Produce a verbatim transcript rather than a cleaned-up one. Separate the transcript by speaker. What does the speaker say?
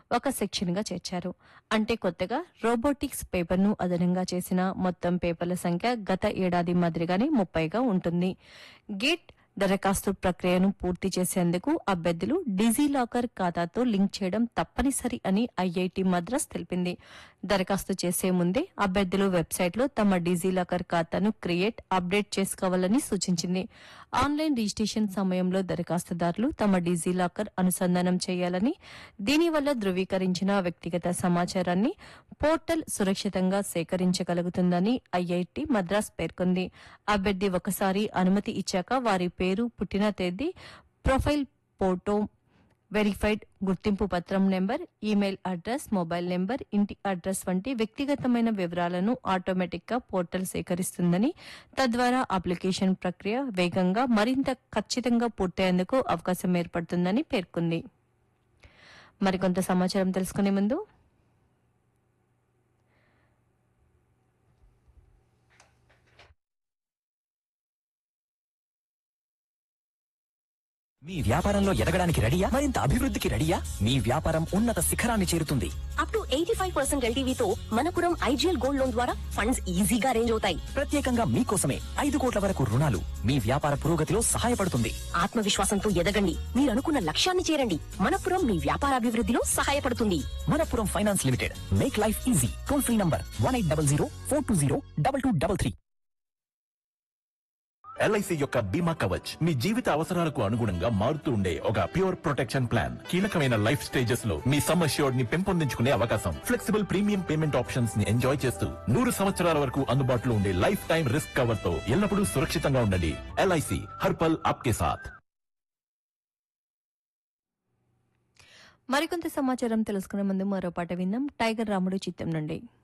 Speaker 1: ఒక సెక్షన్ గా చేర్చారు. అంటే కొత్తగా రోబోటిక్స్ పేపర్ను అదనంగా చేసిన మొత్తం పేపర్ల సంఖ్య గత ఏడాది మాదిరిగానే ముప్పైగా ఉంటుంది. గేట్ దరఖాస్తు ప్రక్రియను పూర్తి చేసేందుకు అభ్యర్థులు డిజిలాకర్ ఖాతాతో లింక్ చేయడం తప్పనిసరి అని ఐఐటి మద్రాస్ తెలిపింది. దరఖాస్తు చేసే ముందే అభ్యర్థులు వెబ్సైట్లో తమ డిజిలాకర్ ఖాతాను క్రియేట్, అప్డేట్ చేసుకోవాలని సూచించింది. ఆన్లైన్ రిజిస్ట్రేషన్ సమయంలో దరఖాస్తుదారులు తమ డిజిలాకర్ అనుసంధానం చేయాలని, దీనివల్ల ధృవీకరించిన వ్యక్తిగత సమాచారాన్ని పోర్టల్ సురక్షితంగా సేకరించగలుగుతుందని ఐఐటి మద్రాస్ పేర్కొంది. అభ్యర్థి ఒకసారి అనుమతి ఇచ్చాక వారి పేరు, పుట్టిన తేదీ, ప్రొఫైల్ ఫోటో, వెరిఫైడ్ గుర్తింపు పత్రం number, email address, mobile number, ఇంటి అడ్రస్ వంటి వ్యక్తిగతమైన వివరాలను ఆటోమేటిక్ గా పోర్టల్ సేకరిస్తుందని, తద్వారా అప్లికేషన్ ప్రక్రియ వేగంగా, మరింత ఖచ్చితంగా పూర్తయ్యేందుకు అవకాశం ఏర్పడుతుందని పేర్కొంది. మరికొంత సమాచారం తెలుసుకునే ముందు
Speaker 2: మీ వ్యాపారంలో ఎదగడానికి రెడీయా? మరింత అభివృద్ధికి రెడీయా? మీ వ్యాపారం ఉన్నత శిఖరాన్ని చేరుతుంది.
Speaker 3: Up to eighty five percent ఎల్టీవీతో Manappuram IGL gold loan ద్వారా ఫండ్స్ ఈజీగా రేంజ్ అవుతాయి.
Speaker 2: ప్రత్యేకంగా మీకోసమే ఐదు కోట్ల వరకు రుణాలు మీ వ్యాపార పురోగతిలో సహాయపడుతుంది.
Speaker 3: ఆత్మవిశ్వాసంతో ఎదగండి, మీరు అనుకున్న లక్ష్యాన్ని చేరండి. మనపురం మీ వ్యాపార అభివృద్ధిలో సహాయపడుతుంది.
Speaker 2: Manappuram finance limited, make life easy. Toll free number one eight double zero four two zero double two double three.
Speaker 4: LIC యొక్క బీమా కవచ్ మీ జీవిత అవసరాలకు అనుగుణంగా మారుతూ ఉండే ఒక ప్యూర్ ప్రొటెక్షన్ ప్లాన్. కీలకమైన లైఫ్ స్టేజెస్ లో మీ సమ్ అష్యూర్డ్ ని పెంపొందించుకునే అవకాశం, ఫ్లెక్సిబుల్ ప్రీమియం పేమెంట్ ఆప్షన్స్ ని ఎంజాయ్ చేస్తూ నూరు సంవత్సరాల వరకు అందుబాటులో ఉండే లైఫ్ టైం రిస్క్ కవర్ తో ఎల్లప్పుడూ సురక్షితంగా ఉండండి. ఎల్ఐసి హర్పల్ ఆప్కే సాథ్.
Speaker 1: మరికొంత సమాచారం తెలుసుకునే ముందు మరో పాట విందాం. టైగర్ రాముడు చిత్తం నుండి.